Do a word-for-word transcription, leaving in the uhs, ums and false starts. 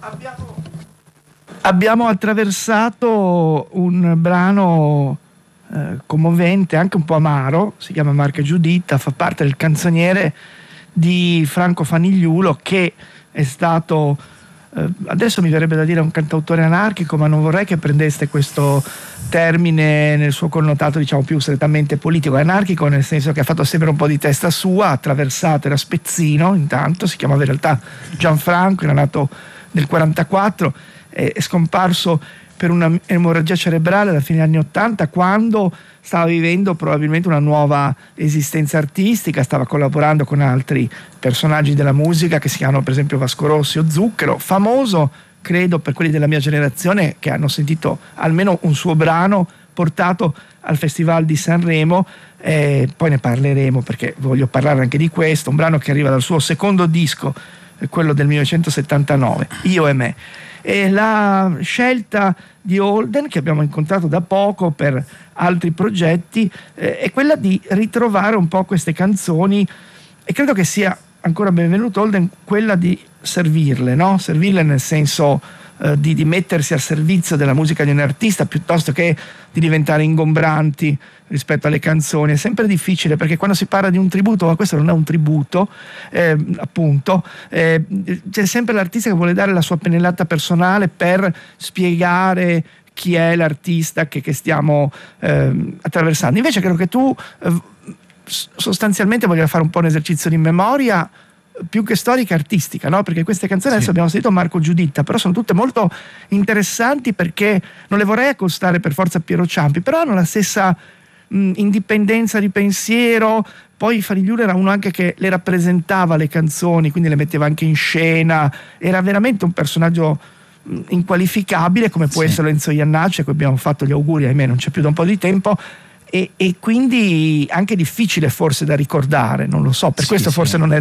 abbiamo, abbiamo attraversato un brano eh, commovente, anche un po' amaro, si chiama Marca Giuditta, fa parte del canzoniere di Franco Fanigliulo, che è stato, eh, adesso mi verrebbe da dire un cantautore anarchico, ma non vorrei che prendeste questo termine nel suo connotato, diciamo, più strettamente politico. È anarchico nel senso che ha fatto sempre un po' di testa sua, ha attraversato, era spezzino intanto, si chiamava in realtà Gianfranco, era nato nel quarantaquattro, è, è scomparso per un'emorragia cerebrale alla fine degli anni ottanta, quando stava vivendo probabilmente una nuova esistenza artistica, stava collaborando con altri personaggi della musica che si chiamano per esempio Vasco Rossi o Zucchero, famoso credo per quelli della mia generazione che hanno sentito almeno un suo brano portato al Festival di Sanremo, eh, poi ne parleremo perché voglio parlare anche di questo, un brano che arriva dal suo secondo disco, quello del millenovecentosettantanove, Io e me. E la scelta di Holden, che abbiamo incontrato da poco per altri progetti, eh, è quella di ritrovare un po' queste canzoni, e credo che sia ancora benvenuto Holden quella di servirle, no? Servirle nel senso eh, di, di mettersi al servizio della musica di un artista piuttosto che di diventare ingombranti rispetto alle canzoni. È sempre difficile perché quando si parla di un tributo, ma questo non è un tributo, eh, appunto, eh, c'è sempre l'artista che vuole dare la sua pennellata personale per spiegare chi è l'artista che, che stiamo eh, attraversando. Invece credo che tu eh, sostanzialmente voglia fare un po' un esercizio di memoria più che storica artistica, no? Perché queste canzoni, sì, adesso abbiamo sentito Marco Giuditta, però sono tutte molto interessanti perché non le vorrei accostare per forza a Piero Ciampi, però hanno la stessa mh, indipendenza di pensiero. Poi Fanigliulo era uno anche che le rappresentava le canzoni, quindi le metteva anche in scena, era veramente un personaggio mh, inqualificabile come può sì. essere Enzo Jannacci, a cui abbiamo fatto gli auguri, ahimè non c'è più da un po' di tempo. E, e quindi anche difficile forse da ricordare, non lo so, per sì, questo sì. forse non è